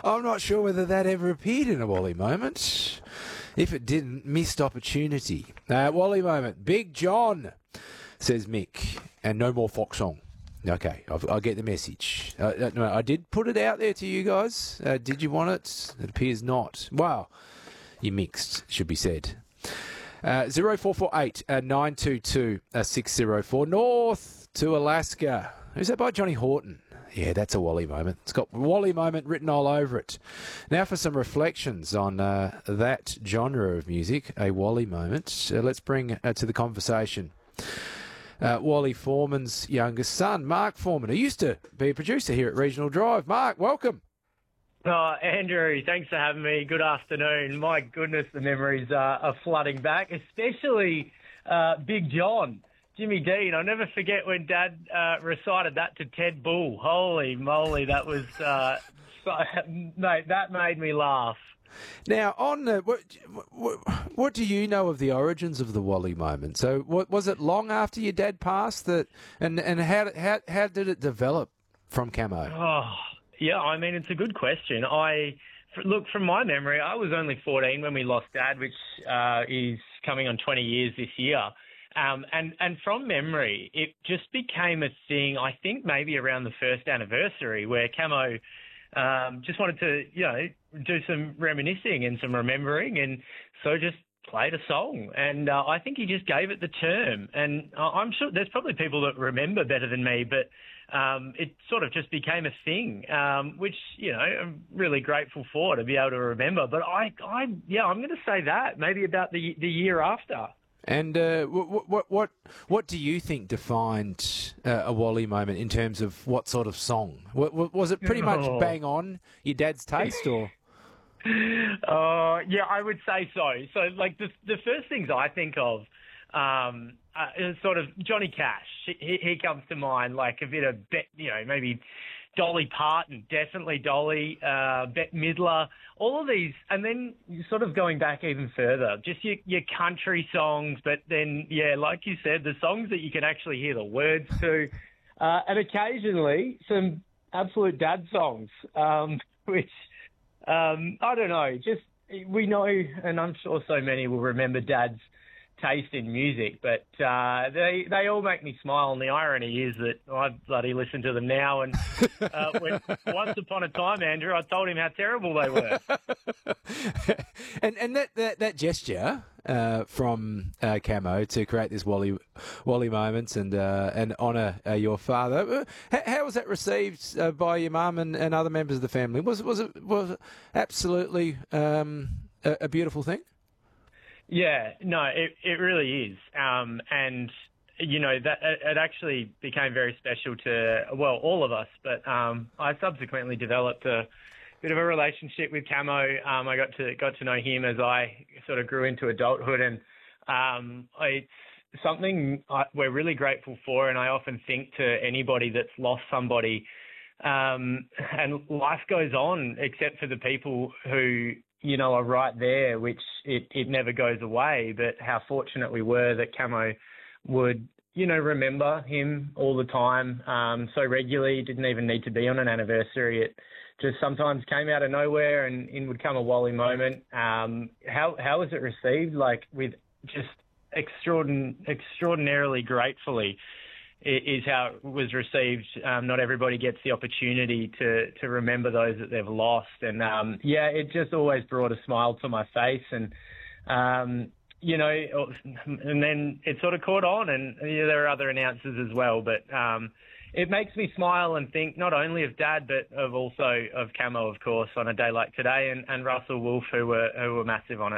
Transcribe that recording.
I'm not sure whether that ever appeared in a Wally moment. If it didn't, missed opportunity. Wally moment. Big John, says Mick. And no more Fox song. Okay, I get the message. No, I did put it out there to you guys. Did you want it? It appears not. Wow. You mixed, should be said. 0448 922 604. North to Alaska. Who's that by? Johnny Horton. Yeah, that's a Wally moment. It's got Wally moment written all over it. Now for some reflections on that genre of music, a Wally moment. Let's bring to the conversation Wally Foreman's youngest son, Mark Foreman, who used to be a producer here at Regional Drive. Mark, welcome. Oh, Andrew, thanks for having me. Good afternoon. My goodness, the memories are flooding back, especially Big John, Jimmy Dean. I'll never forget when Dad recited that to Ted Bull. Holy moly, that was, mate, that made me laugh. Now, on what do you know of the origins of the Wally moment? So, was it long after your dad passed that, and how did it develop from Camo? Oh, yeah, I mean, it's a good question. Look, from my memory, I was only 14 when we lost Dad, which is coming on 20 years this year. And from memory, it just became a thing, I think maybe around the first anniversary, where Camo just wanted to, do some reminiscing and some remembering, and so just played a song. And I think he just gave it the term. And I'm sure there's probably people that remember better than me, but it sort of just became a thing, which, I'm really grateful for, to be able to remember. But I'm going to say that maybe about the year after. And what do you think defined a Wally moment in terms of what sort of song? Was it pretty much bang on your dad's taste, or? Yeah, I would say so. So, like, the first things I think of is sort of Johnny Cash. He comes to mind, like a bit of, maybe Dolly Parton, definitely Dolly, Bette Midler, all of these. And then sort of going back even further, just your country songs, but then, yeah, like you said, the songs that you can actually hear the words to, and occasionally some absolute dad songs, which... I don't know, just we know, and I'm sure so many will remember Dad's taste in music, but they all make me smile, and the irony is that I bloody listen to them now, and when once upon a time, Andrew, I told him how terrible they were. and that gesture from Camo to create this Wally moments and honour your father, how was that received by your mum and other members of the family? Was it absolutely a beautiful thing? Yeah, no, it really is. And, that it actually became very special to, well, all of us. But I subsequently developed a bit of a relationship with Camo. I got to know him as I sort of grew into adulthood. And it's something we're really grateful for. And I often think to anybody that's lost somebody, and life goes on, except for the people who, are right there, which it never goes away. But how fortunate we were that Camo would, remember him all the time, so regularly. Didn't even need to be on an anniversary. It just sometimes came out of nowhere, and in would come a Wally moment. How was it received? Like, with just extraordinarily gratefully is how it was received. Not everybody gets the opportunity to remember those that they've lost. And, it just always brought a smile to my face. And, and then it sort of caught on, and there are other announcers as well. But it makes me smile and think not only of Dad, but of also of Camo, of course, on a day like today, and Russell Wolfe, who were massive on it.